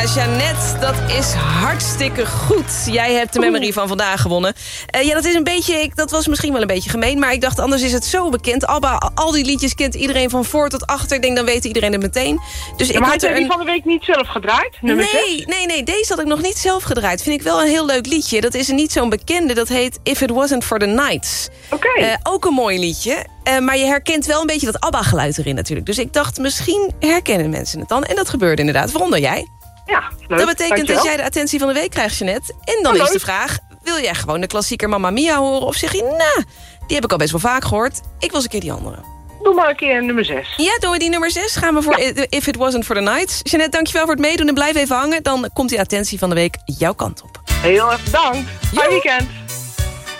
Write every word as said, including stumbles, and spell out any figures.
Jeannette, dat is hartstikke goed. Jij hebt de memory van vandaag gewonnen. Uh, ja, dat is een beetje, ik, dat was misschien wel een beetje gemeen... maar ik dacht, anders is het zo bekend. ABBA, al die liedjes kent iedereen van voor tot achter. Ik denk, dan weet iedereen het meteen. Dus ja, ik maar had had er jij een... die van de week niet zelf gedraaid? Nee, nee, nee, deze had ik nog niet zelf gedraaid. Vind ik wel een heel leuk liedje. Dat is niet zo'n bekende, dat heet If It Wasn't For The Nights. Oké. Okay. Uh, ook een mooi liedje. Uh, maar je herkent wel een beetje dat ABBA-geluid erin natuurlijk. Dus ik dacht, misschien herkennen mensen het dan. En dat gebeurde inderdaad. Waaronder jij. Ja, leuk. Dat betekent Dankjewel. dat jij de attentie van de week krijgt, Jeannette. En dan Oh, is de leuk. vraag, wil jij gewoon de klassieker Mamma Mia horen? Of zeg je, nou, die heb ik al best wel vaak gehoord. Ik wil eens een keer die andere. Doe maar een keer nummer zes. Ja, doen we die nummer zes. Gaan we voor ja. If It Wasn't For The Nights. Jeannette, dankjewel voor het meedoen en blijf even hangen. Dan komt die attentie van de week jouw kant op. Heel erg bedankt. Fijn weekend.